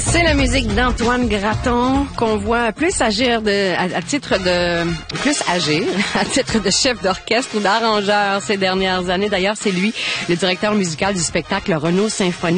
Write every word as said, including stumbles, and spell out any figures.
C'est la musique d'Antoine Graton qu'on voit plus agir de, à, à titre de, plus agir à titre de chef d'orchestre ou d'arrangeur ces dernières années. D'ailleurs, c'est lui, le directeur musical du spectacle Renaud Symphonique.